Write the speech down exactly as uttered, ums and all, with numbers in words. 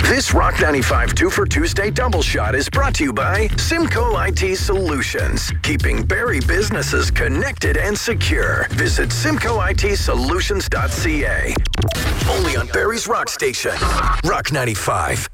This Rock ninety-five two for Tuesday double shot is brought to you by Simco I T Solutions, keeping Barrie businesses connected and secure. Visit simco I T solutions dot c a. Only on Barrie's Rock Station. Rock ninety-five.